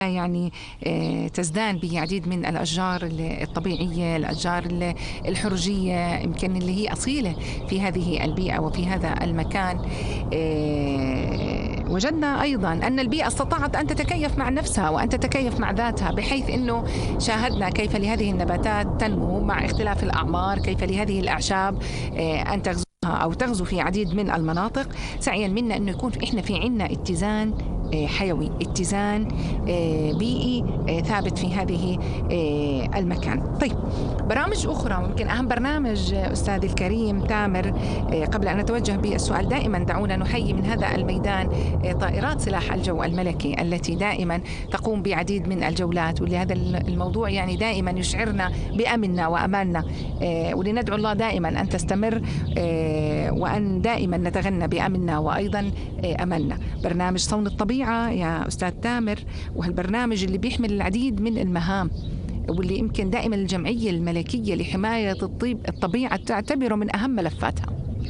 يعني تزدان بعديد من الأشجار الطبيعية، الأشجار الحرجية، يمكن اللي هي أصيلة في هذه البيئة وفي هذا المكان. وجدنا أيضا أن البيئة استطاعت أن تتكيف مع نفسها وأن تتكيف مع ذاتها، بحيث أنه شاهدنا كيف لهذه النباتات تنمو مع اختلاف الأعمار، كيف لهذه الأعشاب أن تغزو أو تغزو في عديد من المناطق، سعيا منا أنه يكون إحنا في عنا اتزان حيوي، اتزان بيئي ثابت في هذه المكان. طيب، برامج أخرى، ممكن أهم برنامج أستاذ الكريم تامر، قبل أن نتوجه بالسؤال دائما دعونا نحيي من هذا الميدان طائرات سلاح الجو الملكي التي دائما تقوم بعديد من الجولات، ولهذا الموضوع يعني دائما يشعرنا بأمننا وأماننا، ولندعو الله دائما أن تستمر وأن دائما نتغنى بأمننا وأيضا أماننا. برنامج صون الطبيعة يا أستاذ تامر، وهالبرنامج اللي بيحمل العديد من المهام، واللي يمكن دائما الجمعية الملكية لحماية الطبيعة تعتبره من أهم ملفاتها.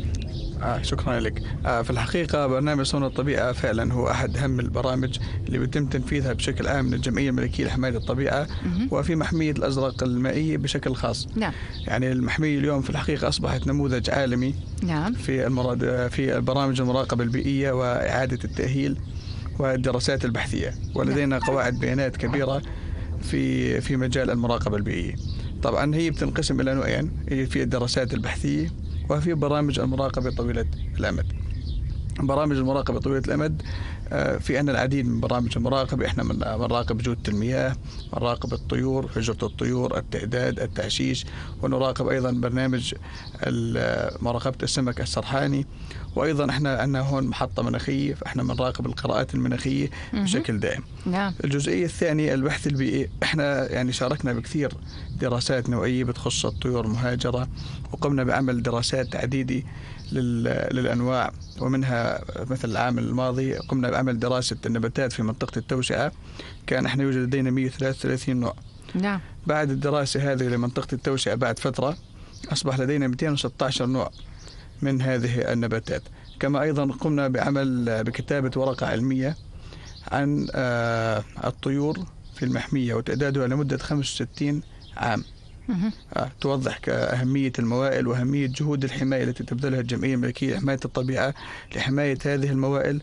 شكرا لك. في الحقيقة برنامج صون الطبيعة فعلا هو أحد أهم البرامج اللي بيتم تنفيذها بشكل عام من الجمعية الملكية لحماية الطبيعة وفي محمية الأزرق المائية بشكل خاص. نعم. يعني المحمية اليوم في الحقيقة أصبحت نموذج عالمي. نعم. في برامج المراقبة البيئية وإعادة التأهيل والدراسات البحثية، ولدينا قواعد بيانات كبيرة في مجال المراقبة البيئية. طبعا هي بتنقسم إلى نوعين، في الدراسات البحثية وفي برامج المراقبة طويلة الأمد. برامج المراقبة طويلة الأمد في عندنا العديد من برامج المراقبة. احنا بنراقب جودة المياه، بنراقب الطيور، هجرة الطيور، التعداد، التعشيش، ونراقب أيضا برنامج مراقبة السمك السرحاني، وأيضا احنا عندنا هون محطة مناخية، فاحنا بنراقب القراءات المناخية بشكل دائم. نعم. الجزئية الثانية البحث البيئي، احنا يعني شاركنا بكثير دراسات نوعية بتخص الطيور المهاجرة، وقمنا بعمل دراسات عديدة للأنواع، ومنها مثل العام الماضي قمنا بعمل دراسة النباتات في منطقة التوسعة، كان احنا يوجد لدينا 133 نوع. نعم. بعد الدراسة هذه لمنطقة التوسعة بعد فترة أصبح لدينا 216 نوع من هذه النباتات. كما أيضا قمنا بكتابة ورقة علمية عن الطيور في المحمية وتعدادها لمدة 65 عام. توضح أهمية الموائل وأهمية جهود الحماية التي تبذلها الجمعية الملكية لحماية الطبيعة لحماية هذه الموائل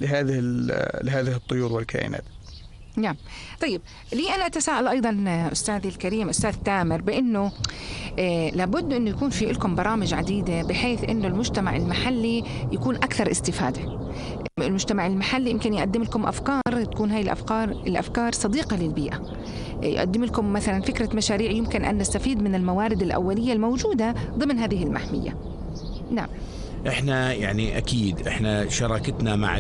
لهذه الطيور والكائنات. نعم. طيب، لي أنا أتساءل أيضا أستاذي الكريم أستاذ تامر بأنه لابد أنه يكون في لكم برامج عديدة بحيث أنه المجتمع المحلي يكون أكثر استفادة. المجتمع المحلي يمكن يقدم لكم أفكار، تكون هاي الأفكار صديقة للبيئة، يقدم لكم مثلا فكرة مشاريع يمكن أن نستفيد من الموارد الأولية الموجودة ضمن هذه المحمية. نعم. احنا يعني اكيد احنا شراكتنا مع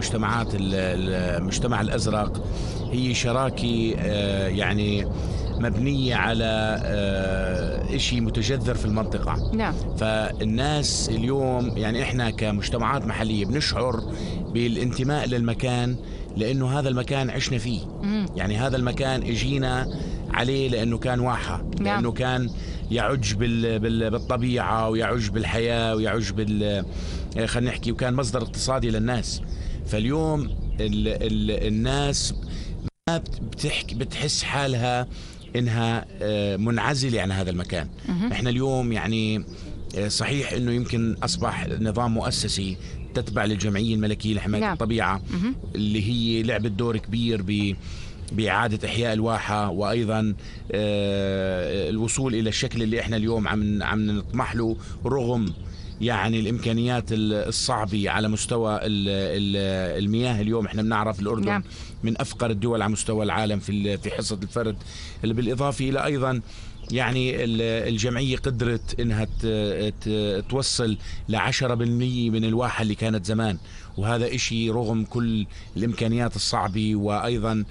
المجتمع الازرق هي شراكة يعني مبنية على إشي متجذر في المنطقة. نعم. فالناس اليوم يعني إحنا كمجتمعات محلية بنشعر بالانتماء للمكان لأنه هذا المكان عشنا فيه. يعني هذا المكان اجينا عليه لأنه كان واحة. نعم. لأنه كان يعج بالطبيعة ويعج بالحياة ويعج خلينا نحكي، وكان مصدر اقتصادي للناس. فاليوم الناس ما بتحس حالها إنها منعزلة عن هذا المكان. إحنا اليوم يعني صحيح إنه يمكن أصبح نظام مؤسسي تتبع للجمعية الملكية لحماية نعم. الطبيعة اللي هي لعبت دور كبير بإعادة إحياء الواحة، وأيضا الوصول إلى الشكل اللي إحنا اليوم عم نطمح له، رغم يعني الإمكانيات الصعبة على مستوى المياه. اليوم إحنا بنعرف الأردن نعم. من أفقر الدول على مستوى العالم في حصة الفرد، اللي بالإضافة إلى أيضا يعني الجمعية قدرت إنها توصل ل10% من الواحة اللي كانت زمان، وهذا إشي رغم كل الإمكانيات الصعبة، وأيضا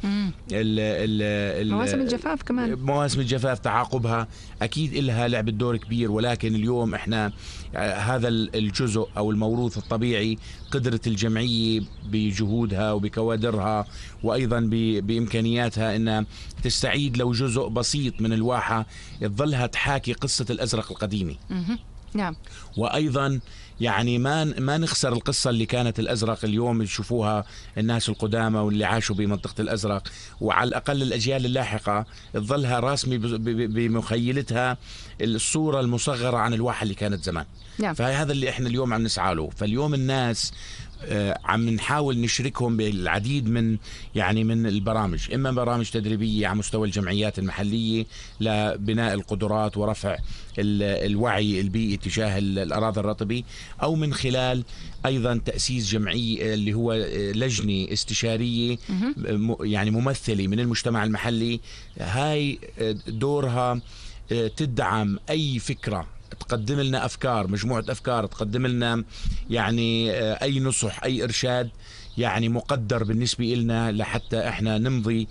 مواسم الجفاف كمان، مواسم الجفاف تعاقبها أكيد إلها لعبة دور كبير. ولكن اليوم إحنا هذا الجزء أو الموروث الطبيعي قدرت الجمعية بجهودها وبكوادرها وأيضا بإمكانياتها إنها تستعيد لو جزء بسيط من الواحة تظلها تحاكي قصة الأزرق القديمة. نعم. وأيضا يعني ما نخسر القصة اللي كانت الأزرق اليوم يشوفوها الناس القدامى واللي عاشوا بمنطقة الأزرق، وعلى الأقل الأجيال اللاحقة تظلها راسمي بمخيلتها الصورة المصغرة عن الواحة اللي كانت زمان. نعم. فهذا اللي احنا اليوم عم نسعى له. فاليوم الناس عم نحاول نشركهم بالعديد من البرامج، إما برامج تدريبية على مستوى الجمعيات المحلية لبناء القدرات ورفع الوعي البيئي تجاه الأراضي الرطبة، أو من خلال أيضا تأسيس جمعية اللي هو لجنة استشارية يعني ممثلة من المجتمع المحلي. هاي دورها تدعم أي فكرة تقدم لنا أفكار، مجموعة أفكار تقدم لنا يعني أي نصح أي إرشاد يعني مقدر بالنسبة لنا لحتى إحنا نمضي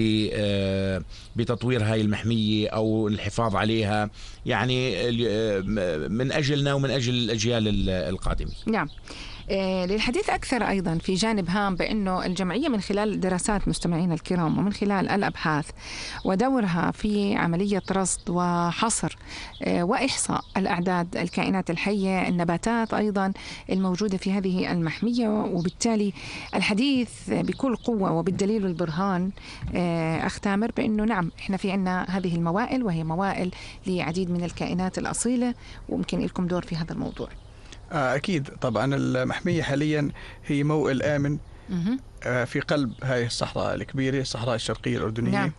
بتطوير هاي المحمية أو الحفاظ عليها يعني من أجلنا ومن أجل الأجيال القادمة. نعم. للحديث أكثر أيضا في جانب هام بأنه الجمعية من خلال دراسات مستمعين الكرام ومن خلال الأبحاث ودورها في عملية رصد وحصر وإحصاء الأعداد الكائنات الحية النباتات أيضا الموجودة في هذه المحمية، وبالتالي الحديث بكل قوة وبالدليل والبرهان أخ تامر بأنه نعم إحنا في عنا هذه الموائل، وهي موائل لعديد من الكائنات الأصيلة، وممكن لكم دور في هذا الموضوع. أكيد طبعا. المحمية حاليا هي موئل آمن في قلب هاي الصحراء الكبيرة، الصحراء الشرقية الأردنية. نعم.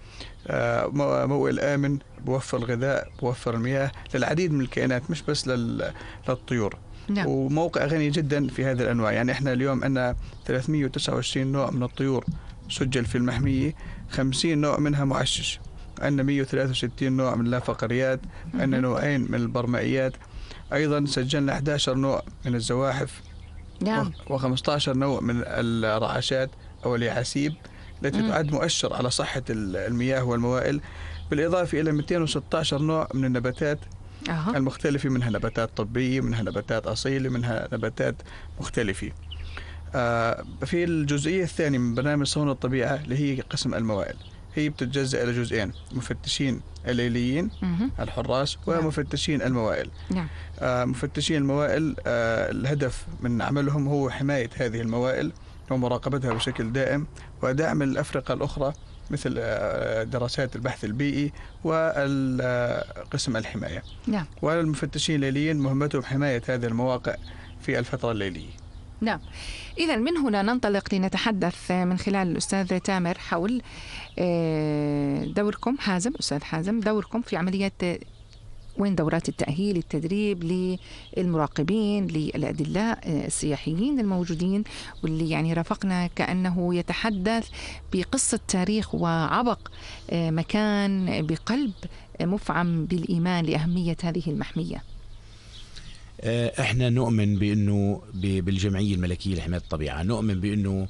موئل آمن بوفر الغذاء، بوفر المياه للعديد من الكائنات مش بس للطيور. نعم. وموقع غني جدا في هذه الأنواع. يعني إحنا اليوم عندنا 329 نوع من الطيور سجل في المحمية، 50 نوع منها معشش، عندنا 163 نوع من اللافقريات، عندنا نوعين من البرمائيات، أيضا سجلنا 11 نوع من الزواحف. نعم. و15 نوع من الرعاشات أو اليعاسيب التي تعد مؤشر على صحة المياه والموائل، بالإضافة إلى 216 نوع من النباتات المختلفة، منها نباتات طبية، منها نباتات أصيلة، منها نباتات مختلفة. في الجزئية الثانية من برنامج صون الطبيعة اللي هي قسم الموائل، هي بتتجزأ إلى جزئين: مفتشين الليليين الحراس ومفتشين الموائل. نعم. مفتشين الموائل الهدف من عملهم هو حماية هذه الموائل ومراقبتها بشكل دائم، ودعم الأفرقة الأخرى مثل دراسات البحث البيئي وقسم الحماية. نعم. والمفتشين الليليين مهمتهم حماية هذه المواقع في الفترة الليلية. نعم. إذا من هنا ننطلق لنتحدث من خلال الأستاذ تامر حول دوركم حازم، أستاذ حازم، دوركم في عملية وين دورات التأهيل التدريب للمراقبين للأدلاء السياحيين الموجودين، واللي يعني رافقنا كأنه يتحدث بقصة تاريخ وعبق مكان بقلب مفعم بالإيمان لأهمية هذه المحمية. احنا نؤمن بأنه بالجمعية الملكية لحماية الطبيعة نؤمن بأنه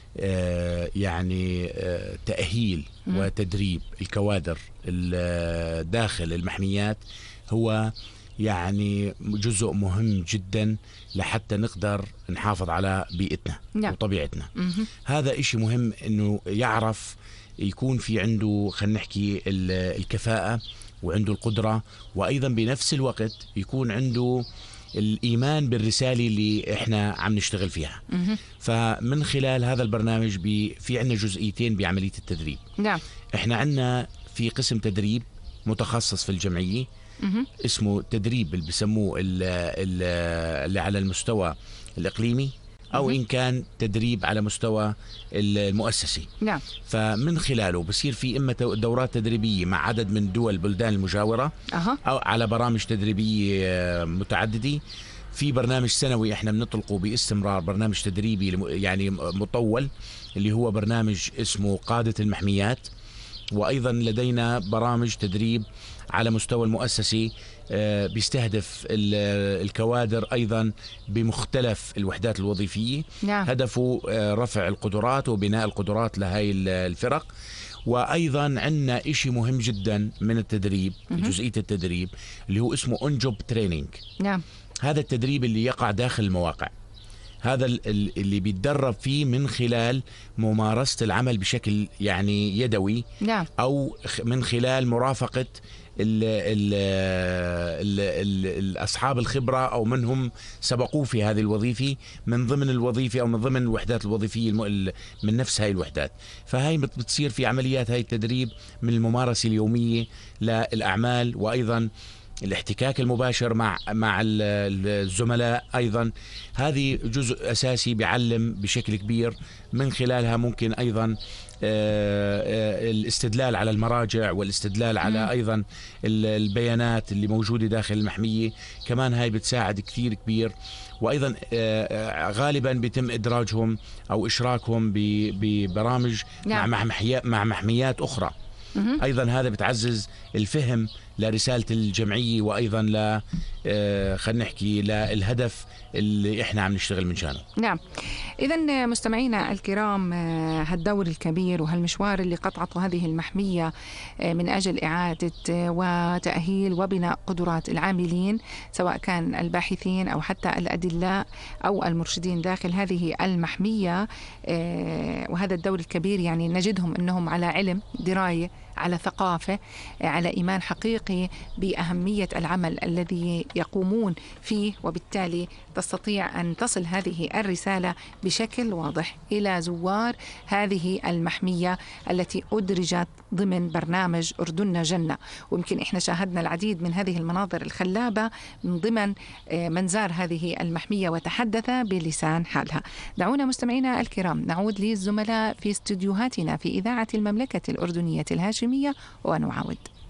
يعني تأهيل وتدريب الكوادر داخل المحميات هو يعني جزء مهم جدا لحتى نقدر نحافظ على بيئتنا. نعم. وطبيعتنا. هذا إشي مهم أنه يعرف يكون في عنده خلينا نحكي الكفاءة وعنده القدرة، وأيضا بنفس الوقت يكون عنده الإيمان بالرسالة اللي إحنا عم نشتغل فيها. فمن خلال هذا البرنامج في عنا جزئيتين بعملية التدريب. نعم. إحنا عنا في قسم تدريب متخصص في الجمعية اسمه تدريب اللي بسموه اللي على المستوى الإقليمي أو إن كان تدريب على مستوى المؤسسي. نعم. فمن خلاله بصير في إما دورات تدريبية مع عدد من دول البلدان المجاورة أو على برامج تدريبية متعددة. في برنامج سنوي إحنا بنطلقه باستمرار، برنامج تدريبي يعني مطول اللي هو برنامج اسمه قادة المحميات. وأيضا لدينا برامج تدريب على مستوى المؤسسي بيستهدف الكوادر أيضا بمختلف الوحدات الوظيفية. نعم. هدفه رفع القدرات وبناء القدرات لهاي الفرق. وأيضا عندنا إشي مهم جدا من التدريب، جزئية التدريب اللي هو اسمه on job training. نعم. هذا التدريب اللي يقع داخل المواقع. هذا اللي بيتدرب فيه من خلال ممارسة العمل بشكل يعني يدوي، نعم. أو من خلال مرافقة أصحاب الخبرة أو منهم سبقوه في هذه الوظيفة من ضمن الوظيفة أو من ضمن الوحدات الوظيفية من نفس هاي الوحدات. فهاي بتصير في عمليات هاي التدريب من الممارسة اليومية للأعمال، وأيضا الاحتكاك المباشر مع الزملاء. أيضا هذه جزء أساسي بيعلم بشكل كبير، من خلالها ممكن أيضا الاستدلال على المراجع والاستدلال على أيضا البيانات اللي موجودة داخل المحمية، كمان هاي بتساعد كثير كبير. وأيضا غالبا بيتم إدراجهم أو إشراكهم ببرامج مع محميات أخرى. أيضا هذا بتعزز الفهم لرسالة الجمعية، وأيضا خلينا نحكي للهدف اللي إحنا عم نشتغل من شانه. نعم. إذن مستمعينا الكرام، هالدور الكبير وهالمشوار اللي قطعته هذه المحمية من أجل إعادة وتأهيل وبناء قدرات العاملين، سواء كان الباحثين أو حتى الأدلاء أو المرشدين داخل هذه المحمية، وهذا الدور الكبير يعني نجدهم أنهم على علم، دراية، على ثقافة، على إيمان حقيقي بأهمية العمل الذي يقومون فيه، وبالتالي تستطيع أن تصل هذه الرسالة بشكل واضح إلى زوار هذه المحمية التي أدرجت ضمن برنامج أردننا جنة. ويمكن إحنا شاهدنا العديد من هذه المناظر الخلابة من ضمن من زار هذه المحمية وتحدث بلسان حالها. دعونا مستمعينا الكرام نعود للزملاء في استديوهاتنا في إذاعة المملكة الأردنية الهاشمية ونعاود.